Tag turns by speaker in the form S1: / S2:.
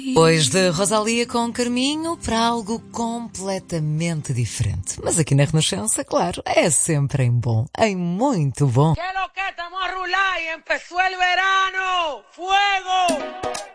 S1: Depois de Rosalía com Carminho para algo completamente diferente. Mas aqui na Renascença, claro, é sempre em bom, em muito bom.
S2: ¿Qué lo que estamos a rular y empezó el verano? ¡Fuego!